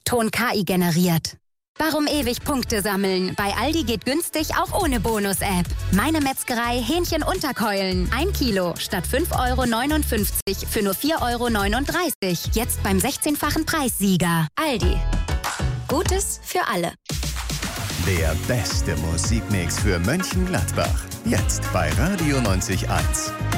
Ton KI generiert. Warum ewig Punkte sammeln? Bei Aldi geht günstig auch ohne Bonus-App. Meine Metzgerei Hähnchenunterkeulen. 1 Kilo statt 5,59 € für nur 4,39 €. Jetzt beim 16-fachen Preissieger. Aldi. Gutes für alle. Der beste Musikmix für Mönchengladbach. Jetzt bei Radio 90.1.